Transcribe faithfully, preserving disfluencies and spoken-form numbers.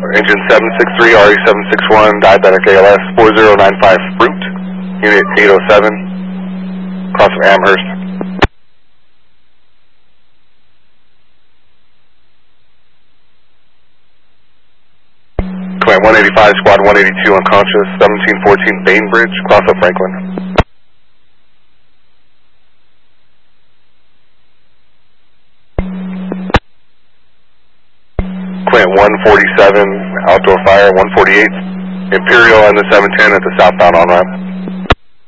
Engine seven six three, R E seven six one, diabetic A L S, four zero nine five Fruit, Unit eight oh seven, across from Amherst. Command one eighty-five, Squad one eighty-two unconscious, seventeen fourteen Bainbridge, cross up Franklin. Command one forty-seven, outdoor fire, one forty-eight, Imperial and the seven ten at the southbound on-ramp.